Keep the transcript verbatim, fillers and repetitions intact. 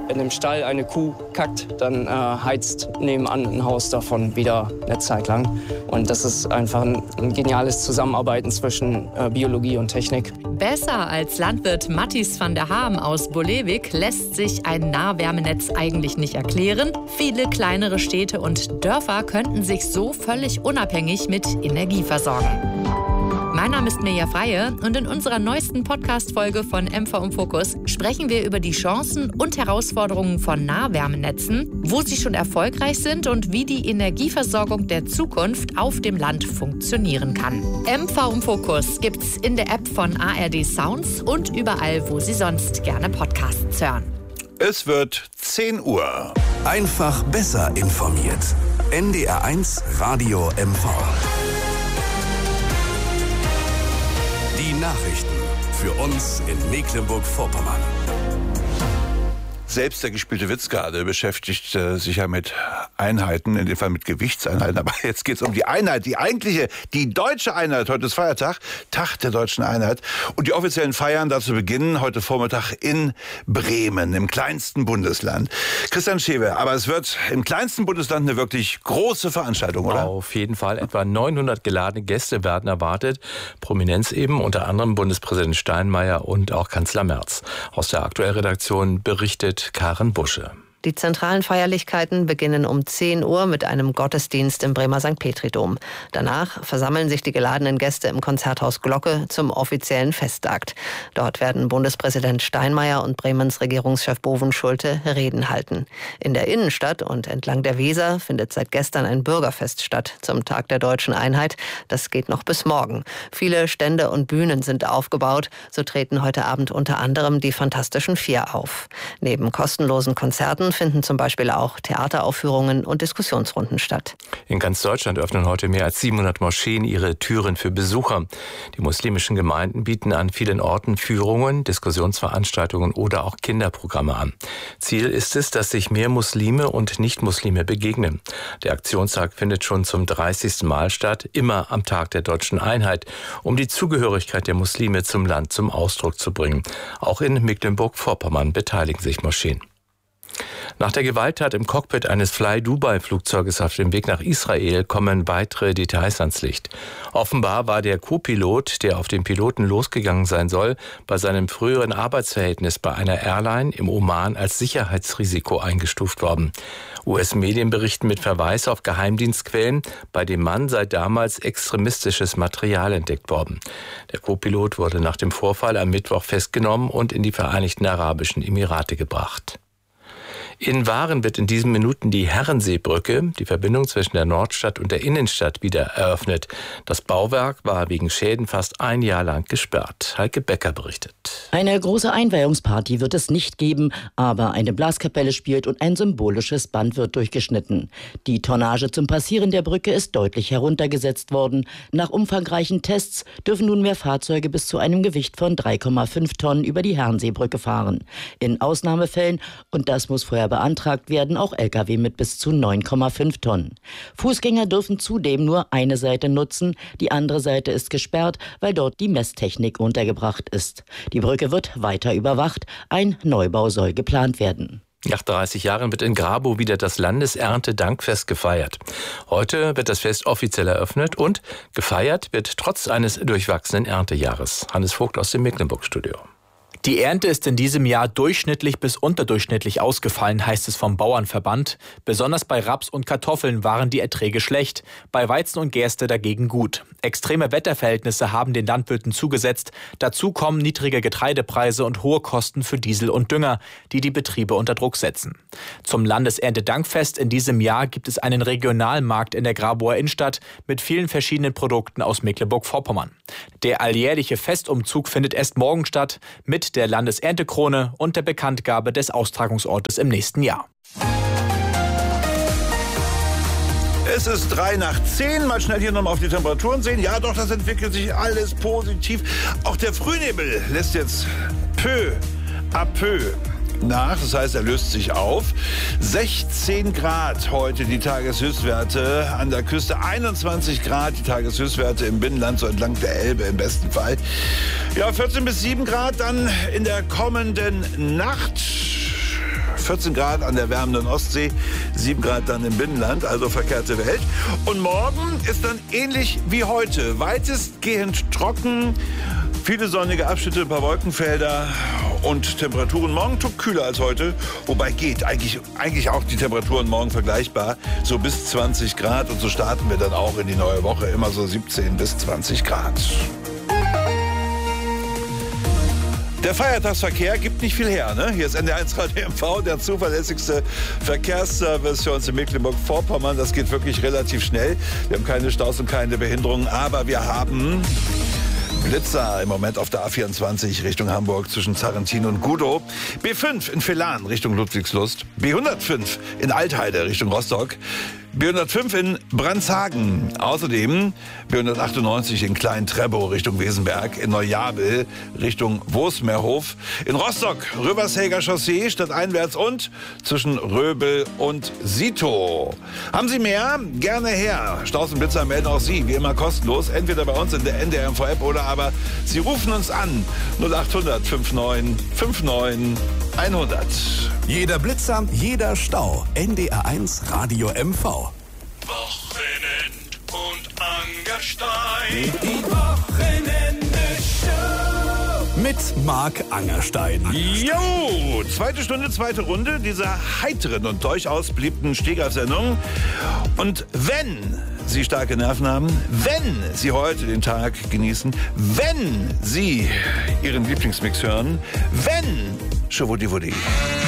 in dem Stall eine Kuh kackt, dann äh, heizt nebenan ein Haus davon wieder eine Zeit lang. Und das ist einfach ein, ein geniales Zusammenarbeiten zwischen äh, Biologie und Technik. Besser als Landwirt Matthijs van der Haam aus Bolewik lässt sich ein Nahwärmenetz eigentlich nicht erklären. Viele kleinere Städte und Dörfer könnten sich so völlig unabhängig mit Energie versorgen. Mein Name ist Mirja Freie und in unserer neuesten Podcast-Folge von M V im Fokus sprechen wir über die Chancen und Herausforderungen von Nahwärmenetzen, wo sie schon erfolgreich sind und wie die Energieversorgung der Zukunft auf dem Land funktionieren kann. M V im Fokus gibt's in der App von A R D Sounds und überall, wo Sie sonst gerne Podcasts hören. Es wird zehn Uhr. Einfach besser informiert. N D R eins Radio M V. Die Nachrichten für uns in Mecklenburg-Vorpommern. Selbst der gespielte Witz gerade beschäftigt äh, sich ja mit Einheiten, in dem Fall mit Gewichtseinheiten. Aber jetzt geht es um die Einheit, die eigentliche, die deutsche Einheit. Heute ist Feiertag, Tag der deutschen Einheit. Und die offiziellen Feiern dazu beginnen heute Vormittag in Bremen, im kleinsten Bundesland. Christian Schewe, aber es wird im kleinsten Bundesland eine wirklich große Veranstaltung, oder? Auf jeden Fall. Etwa neunhundert geladene Gäste werden erwartet. Prominenz eben, unter anderem Bundespräsident Steinmeier und auch Kanzler Merz. Aus der Aktuellredaktion berichtet Karen Busche. Die zentralen Feierlichkeiten beginnen um zehn Uhr mit einem Gottesdienst im Bremer Sankt Petri-Dom. Danach versammeln sich die geladenen Gäste im Konzerthaus Glocke zum offiziellen Festakt. Dort werden Bundespräsident Steinmeier und Bremens Regierungschef Bovenschulte Reden halten. In der Innenstadt und entlang der Weser findet seit gestern ein Bürgerfest statt zum Tag der deutschen Einheit. Das geht noch bis morgen. Viele Stände und Bühnen sind aufgebaut. So treten heute Abend unter anderem die Fantastischen Vier auf. Neben kostenlosen Konzerten finden zum Beispiel auch Theateraufführungen und Diskussionsrunden statt. In ganz Deutschland öffnen heute mehr als siebenhundert Moscheen ihre Türen für Besucher. Die muslimischen Gemeinden bieten an vielen Orten Führungen, Diskussionsveranstaltungen oder auch Kinderprogramme an. Ziel ist es, dass sich mehr Muslime und Nicht-Muslime begegnen. Der Aktionstag findet schon zum dreißigsten Mal statt, immer am Tag der deutschen Einheit, um die Zugehörigkeit der Muslime zum Land zum Ausdruck zu bringen. Auch in Mecklenburg-Vorpommern beteiligen sich Moscheen. Nach der Gewalttat im Cockpit eines Fly-Dubai-Flugzeuges auf dem Weg nach Israel kommen weitere Details ans Licht. Offenbar war der Co-Pilot, der auf den Piloten losgegangen sein soll, bei seinem früheren Arbeitsverhältnis bei einer Airline im Oman als Sicherheitsrisiko eingestuft worden. U S-Medien berichten mit Verweis auf Geheimdienstquellen, bei dem Mann sei damals extremistisches Material entdeckt worden. Der Co-Pilot wurde nach dem Vorfall am Mittwoch festgenommen und in die Vereinigten Arabischen Emirate gebracht. In Waren wird in diesen Minuten die Herrenseebrücke, die Verbindung zwischen der Nordstadt und der Innenstadt, wieder eröffnet. Das Bauwerk war wegen Schäden fast ein Jahr lang gesperrt. Heike Becker berichtet. Eine große Einweihungsparty wird es nicht geben, aber eine Blaskapelle spielt und ein symbolisches Band wird durchgeschnitten. Die Tonnage zum Passieren der Brücke ist deutlich heruntergesetzt worden. Nach umfangreichen Tests dürfen nunmehr Fahrzeuge bis zu einem Gewicht von drei Komma fünf Tonnen über die Herrenseebrücke fahren. In Ausnahmefällen, und das muss vorher beantragt werden, auch L K W mit bis zu neun Komma fünf Tonnen. Fußgänger dürfen zudem nur eine Seite nutzen, die andere Seite ist gesperrt, weil dort die Messtechnik untergebracht ist. Die Brücke wird weiter überwacht, ein Neubau soll geplant werden. Nach dreißig Jahren wird in Grabow wieder das Landeserntedankfest gefeiert. Heute wird das Fest offiziell eröffnet und gefeiert wird trotz eines durchwachsenen Erntejahres. Hannes Vogt aus dem Mecklenburg-Studio. Die Ernte ist in diesem Jahr durchschnittlich bis unterdurchschnittlich ausgefallen, heißt es vom Bauernverband. Besonders bei Raps und Kartoffeln waren die Erträge schlecht, bei Weizen und Gerste dagegen gut. Extreme Wetterverhältnisse haben den Landwirten zugesetzt. Dazu kommen niedrige Getreidepreise und hohe Kosten für Diesel und Dünger, die die Betriebe unter Druck setzen. Zum Landeserntedankfest in diesem Jahr gibt es einen Regionalmarkt in der Grabower Innenstadt mit vielen verschiedenen Produkten aus Mecklenburg-Vorpommern. Der alljährliche Festumzug findet erst morgen statt mit der Landeserntekrone und der Bekanntgabe des Austragungsortes im nächsten Jahr. Es ist drei nach zehn. Mal schnell hier nochmal auf die Temperaturen sehen. Ja, doch, das entwickelt sich alles positiv. Auch der Frühnebel lässt jetzt peu à peu nach. Das heißt, er löst sich auf. sechzehn Grad heute die Tageshöchstwerte an der Küste. einundzwanzig Grad die Tageshöchstwerte im Binnenland, so entlang der Elbe im besten Fall. Ja, vierzehn bis sieben Grad dann in der kommenden Nacht. vierzehn Grad an der wärmenden Ostsee, sieben Grad dann im Binnenland, also verkehrte Welt. Und morgen ist dann ähnlich wie heute, weitestgehend trocken, viele sonnige Abschnitte, ein paar Wolkenfelder und Temperaturen morgen tuck kühler als heute, wobei geht eigentlich, eigentlich auch die Temperaturen morgen vergleichbar, so bis zwanzig Grad, und so starten wir dann auch in die neue Woche, immer so siebzehn bis zwanzig Grad. Der Feiertagsverkehr gibt nicht viel her, ne? Hier ist N D R eins Radio M V, der zuverlässigste Verkehrsservice für uns in Mecklenburg-Vorpommern. Das geht wirklich relativ schnell. Wir haben keine Staus und keine Behinderungen, aber wir haben Blitzer im Moment auf der A vierundzwanzig Richtung Hamburg zwischen Zarrentin und Gudow. B fünf in Villahn Richtung Ludwigslust. B hundertfünf in Altheide Richtung Rostock. B hundertfünf in Brandshagen. Außerdem B hundertachtundneunzig in Klein-Trebow Richtung Wesenberg. In Neujabel Richtung Wosmerhof. In Rostock Rövershelger Chaussee stadteinwärts und zwischen Röbel und Sito. Haben Sie mehr? Gerne her. Staus und Blitzer melden auch Sie, wie immer kostenlos. Entweder bei uns in der N D R M V App oder aber Sie rufen uns an. null achthundert neunundfünfzig neunundfünfzig hundert. Jeder Blitzer, jeder Stau. N D R eins Radio M V. Wochenend und Angerstein. Die Wochenende-Show. Mit Marc Angerstein. Jo, zweite Stunde, zweite Runde dieser heiteren und durchaus beliebten Stehgreifsendung. Und wenn Sie starke Nerven haben, wenn Sie heute den Tag genießen, wenn Sie Ihren Lieblingsmix hören, wenn Schwudiwudi.